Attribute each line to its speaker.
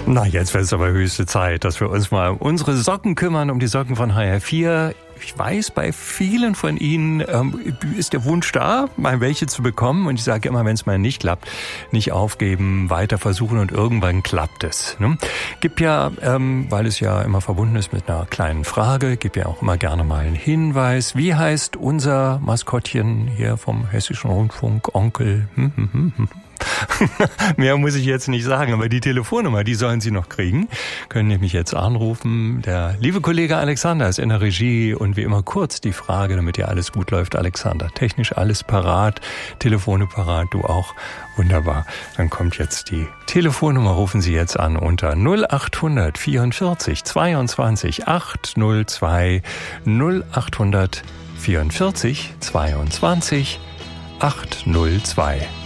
Speaker 1: Na, jetzt wird es aber höchste Zeit, dass wir uns mal um unsere Socken kümmern, um die Socken von HR4. Ich weiß, bei vielen von Ihnen ist der Wunsch da, mal welche zu bekommen. Und ich sage immer, wenn es mal nicht klappt, nicht aufgeben, weiter versuchen und irgendwann klappt es. Ne? Gibt ja, weil es ja immer verbunden ist mit einer kleinen Frage, gibt ja auch immer gerne mal einen Hinweis. Wie heißt unser Maskottchen hier vom Hessischen Rundfunk? Onkel? Mehr muss ich jetzt nicht sagen, aber die Telefonnummer, die sollen Sie noch kriegen. Können nämlich jetzt anrufen. Der liebe Kollege Alexander ist in der Regie und wie immer kurz die Frage, damit ja alles gut läuft. Alexander, technisch alles parat, Telefone parat, du auch. Wunderbar. Dann kommt jetzt die Telefonnummer, rufen Sie jetzt an unter 0800 44 22 802 0800 44 22 802.